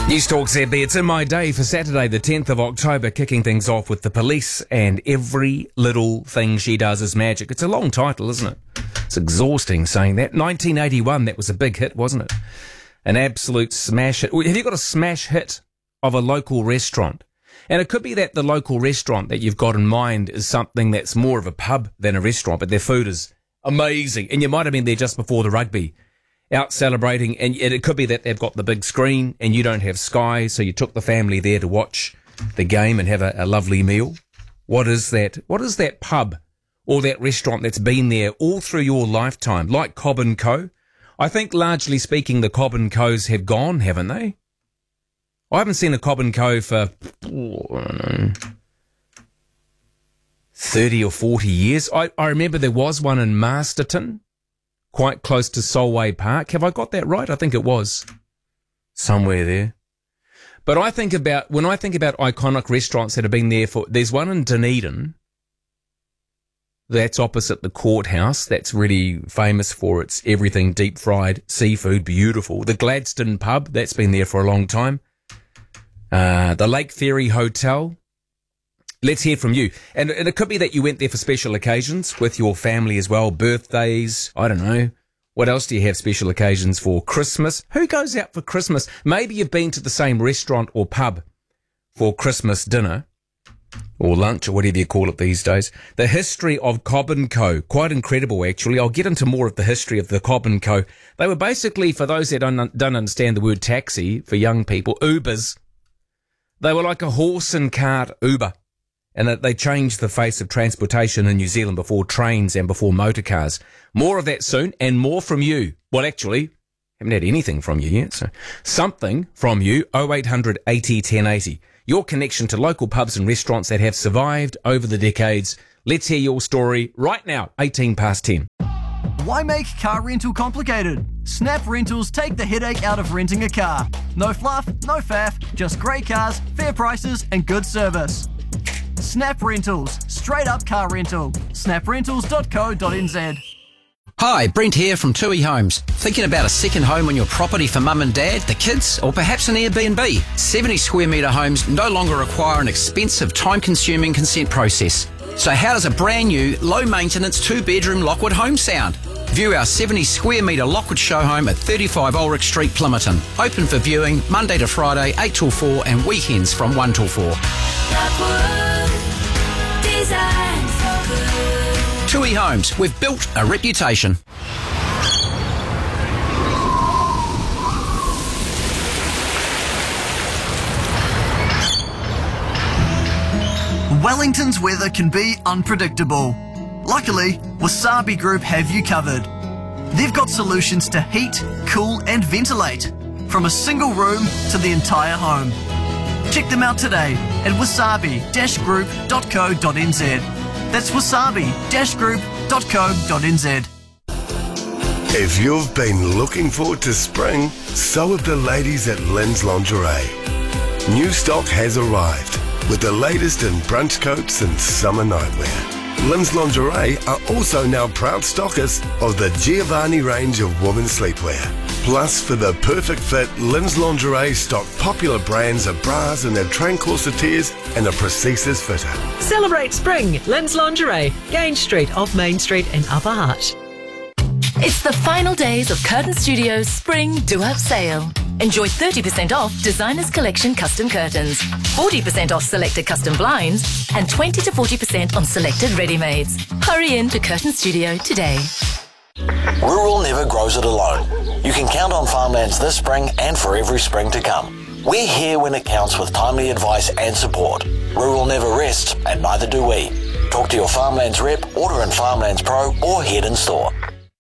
News Talk ZB, it's in my day for Saturday the 10th of October, kicking things off with the police and every little thing she does is magic. It's a long title, isn't it? It's exhausting saying that. 1981, that was a big hit, wasn't it? An absolute smash hit. Have you got a smash hit of a local restaurant? And it could be that the local restaurant that you've got in mind is something that's more of a pub than a restaurant, but their food is amazing. And you might have been there just before the rugby, out celebrating, and it could be that they've got the big screen and you don't have Sky, so you took the family there to watch the game and have a lovely meal. What is that? What is that pub or that restaurant that's been there all through your lifetime, like Cobb & Co? I think largely speaking the Cobb & Co's have gone, haven't they? I haven't seen a Cobb & Co for, I don't know, 30 or 40 years. I remember there was one in Masterton, quite close to Solway Park. Have I got that right? I think it was somewhere there. But when I think about iconic restaurants that have been there there's one in Dunedin that's opposite the courthouse. That's really famous for its everything deep fried seafood, beautiful. The Gladstone pub, that's been there for a long time. The Lake Ferry Hotel. Let's hear from you. And it could be that you went there for special occasions with your family as well, birthdays, I don't know. What else do you have special occasions for? Christmas? Who goes out for Christmas? Maybe you've been to the same restaurant or pub for Christmas dinner or lunch or whatever you call it these days. The history of Cobb & Co. Quite incredible, actually. I'll get into more of the history of the Cobb & Co. They were basically, for those that don't understand the word taxi, for young people, Ubers. They were like a horse and cart Uber. And that they changed the face of transportation in New Zealand before trains and before motor cars. More of that soon, and more from you. Well, actually, haven't had anything from you yet, so something from you. 0800 80 1080. Your connection to local pubs and restaurants that have survived over the decades. Let's hear your story right now, 18 past 10. Why make car rental complicated? Snap Rentals take the headache out of renting a car. No fluff, no faff, just great cars, fair prices, and good service. Snap Rentals, straight up car rental. snaprentals.co.nz. Hi, Brent here from Tui Homes. Thinking about a second home on your property for mum and dad, the kids, or perhaps an Airbnb? 70 square metre homes no longer require an expensive, time-consuming consent process. So how does a brand new, low-maintenance, two-bedroom Lockwood home sound? View our 70 square metre Lockwood show home at 35 Ulrich Street, Plimmerton. Open for viewing Monday to Friday, 8 till 4 and weekends from 1 till 4. Lockwood, designed for good. Tui Homes, we've built a reputation. Wellington's weather can be unpredictable. Luckily, Wasabi Group have you covered. They've got solutions to heat, cool and ventilate, from a single room to the entire home. Check them out today at wasabi-group.co.nz. That's wasabi-group.co.nz. If you've been looking forward to spring, so have the ladies at Lynn's Lingerie. New stock has arrived with the latest in brunch coats and summer nightwear. Lynn's Lingerie are also now proud stockers of the Giovanni range of women's sleepwear. Plus, for the perfect fit, Lynn's Lingerie stock popular brands of bras and their train corsetiers and a Precises fitter. Celebrate spring, Lynn's Lingerie, Gage Street off Main Street in Upper Hutt. It's the final days of Curtain Studios' Spring Do-Up Sale. Enjoy 30% off Designers Collection custom curtains, 40% off selected custom blinds, and 20 to 40% on selected ready-mades. Hurry in to Curtain Studio today. Rural never grows it alone. You can count on Farmlands this spring and for every spring to come. We're here when it counts with timely advice and support. Rural never rests, and neither do we. Talk to your Farmlands rep, order in Farmlands Pro, or head in store.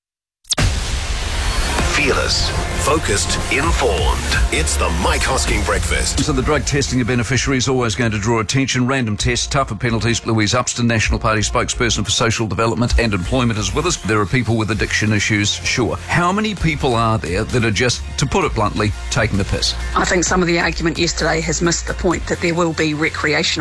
Fearless, focused, informed. It's the Mike Hosking Breakfast. So the drug testing of beneficiaries is always going to draw attention. Random tests, tougher penalties. Louise Upston, National Party spokesperson for social development and employment, is with us. There are people with addiction issues, sure. How many people are there that are just, to put it bluntly, taking the piss? I think some of the argument yesterday has missed the point that there will be recreational